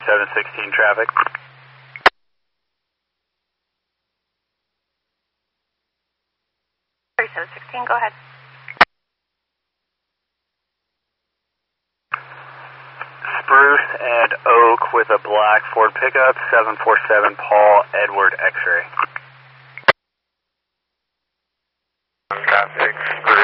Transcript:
716 traffic. 3716, go ahead. Spruce and Oak with a black Ford pickup, 747 Paul Edward X-ray. Traffic, Spruce.